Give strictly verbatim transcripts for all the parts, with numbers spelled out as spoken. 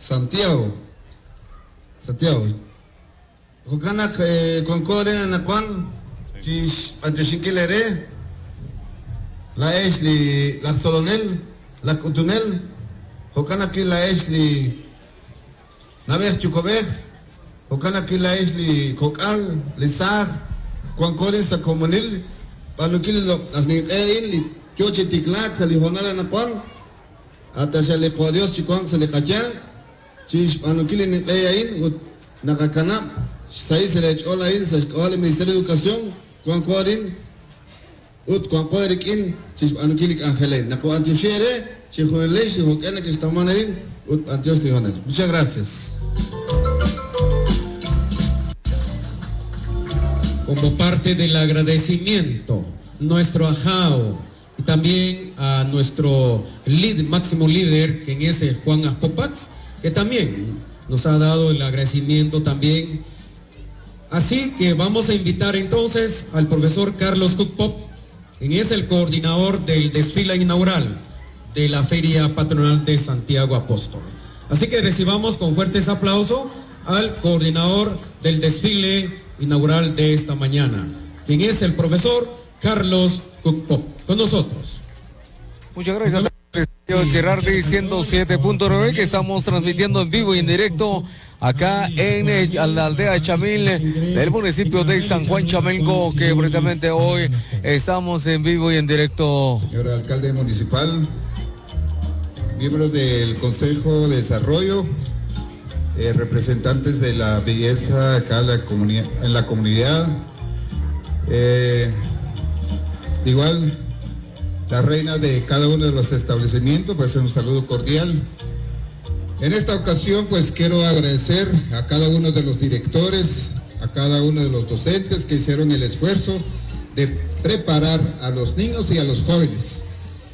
Santiago. Santiago. Hokanak concorde en la cual si antioshinkilere la es li la solonel la cotunel Hokanak la es li naver chukobej Hokanak la es li kokal li sag concorde sa comunil panukil lo ni in li choche tiklak sa li honala na cual hasta se le codios chikwan se le kachang chis panukil ni in ut nakakanap sai se le chola in sa escola ministerio de educación con corin ut con corikin chis anukilik angelen na ko antioshere si joele si hokena que estamos en ut antios liones. Muchas gracias. Como parte del agradecimiento nuestro ajao y también a nuestro líder, máximo líder, que es el Juan Aspopatz, que también nos ha dado el agradecimiento también. Así que vamos a invitar entonces al profesor Carlos Cook-Pop, quien es el coordinador del desfile inaugural de la Feria Patronal de Santiago Apóstol. Así que recibamos con fuertes aplausos al coordinador del desfile inaugural de esta mañana, quien es el profesor Carlos Cook-Pop. Con nosotros. Muchas gracias. Gerardi ciento siete punto nueve, que estamos transmitiendo en vivo y en directo acá en la aldea Chamil del municipio de San Juan Chamelco, que precisamente hoy estamos en vivo y en directo. Señor alcalde municipal, miembros del Consejo de Desarrollo, eh, representantes de la belleza acá en la comunidad, en la comunidad eh, igual la reina de cada uno de los establecimientos, pues un saludo cordial. En esta ocasión, pues quiero agradecer a cada uno de los directores, a cada uno de los docentes que hicieron el esfuerzo de preparar a los niños y a los jóvenes.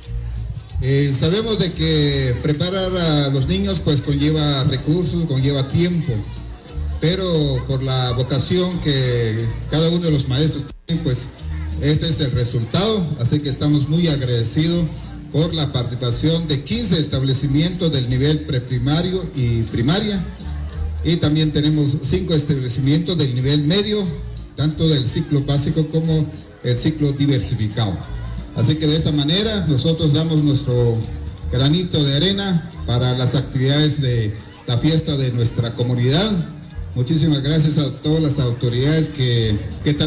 Eh, sabemos de que preparar a los niños pues conlleva recursos, conlleva tiempo, pero por la vocación que cada uno de los maestros tienen, pues este es el resultado, así que estamos muy agradecidos por la participación de quince establecimientos del nivel preprimario y primaria, y también tenemos cinco establecimientos del nivel medio, tanto del ciclo básico como el ciclo diversificado. Así que de esta manera nosotros damos nuestro granito de arena para las actividades de la fiesta de nuestra comunidad. Muchísimas gracias a todas las autoridades que, que